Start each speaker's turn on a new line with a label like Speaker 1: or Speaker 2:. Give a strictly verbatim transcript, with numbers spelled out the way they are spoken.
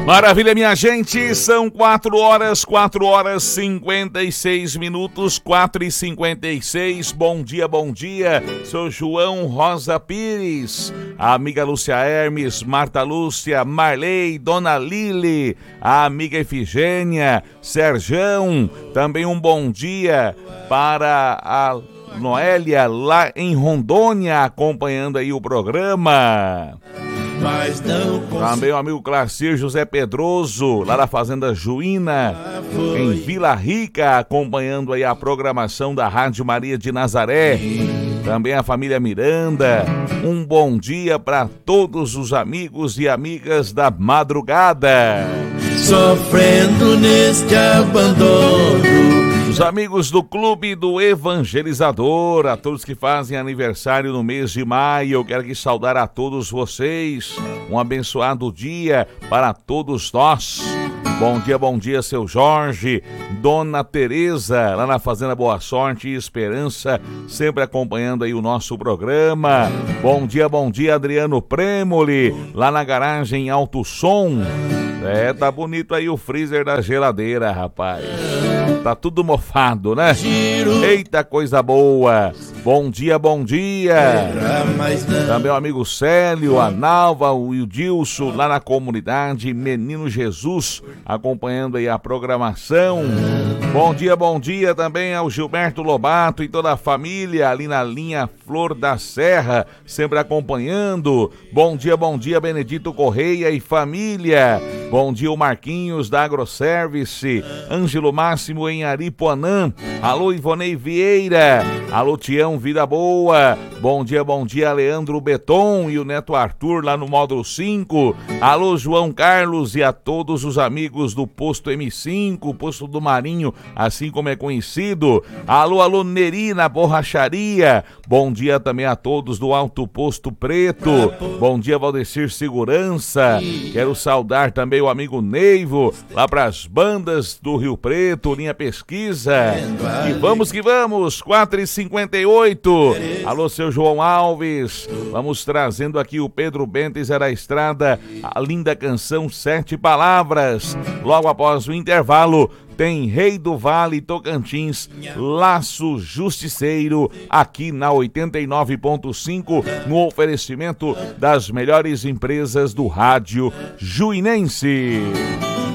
Speaker 1: Maravilha, minha gente, são quatro horas, quatro horas cinquenta e seis minutos, quatro e cinquenta e seis. Bom dia, bom dia. Sou João Rosa Pires, a amiga Lúcia Hermes, Marta Lúcia, Marley, Dona Lili, a amiga Efigênia, Serjão. Também um bom dia para a Noélia lá em Rondônia, acompanhando aí o programa. Mas não também o amigo Clarcir José Pedroso, lá da Fazenda Juína, em Vila Rica, acompanhando aí a programação da Rádio Maria de Nazaré. Também a família Miranda. Um bom dia para todos os amigos e amigas da madrugada. Sofrendo neste abandono. Os amigos do Clube do Evangelizador, a todos que fazem aniversário no mês de maio, eu quero que saudar a todos vocês. Um abençoado dia para todos nós. Bom dia, bom dia, seu Jorge, Dona Tereza, lá na Fazenda Boa Sorte e Esperança, sempre acompanhando aí o nosso programa. Bom dia, bom dia, Adriano Premoli, lá na garagem Alto Som. É, tá bonito aí o freezer da geladeira, rapaz. Tá tudo mofado, né? Eita, coisa boa. Bom dia, bom dia. Também o amigo Célio, a Nalva, o Ildilson, lá na comunidade Menino Jesus, acompanhando aí a programação. Bom dia, bom dia também ao Gilberto Lobato e toda a família ali na linha Flor da Serra, sempre acompanhando. Bom dia, bom dia, Benedito Correia e família. Bom dia, o Marquinhos da Agroservice, Ângelo Máximo em Aripuanã. Alô, Ivonei Vieira. Alô, Tião Vida Boa. Bom dia, bom dia, Leandro Beton e o Neto Arthur lá no módulo cinco. Alô, João Carlos e a todos os amigos do Posto M cinco, Posto do Marinho, assim como é conhecido. Alô, alô, Neri na Borracharia. Bom dia também a todos do Alto Posto Preto. Bom dia, Valdecir Segurança. Quero saudar também o amigo Neivo, lá para as bandas do Rio Preto, linha pesquisa. E vamos que vamos, quatro e cinquenta e oito. Alô, seu João Alves. Vamos trazendo aqui o Pedro Bentes da Estrada, a linda canção Sete Palavras. Logo após o intervalo, tem Rei do Vale Tocantins, Laço Justiceiro, aqui na oitenta e nove ponto cinco, no oferecimento das melhores empresas do rádio juinense.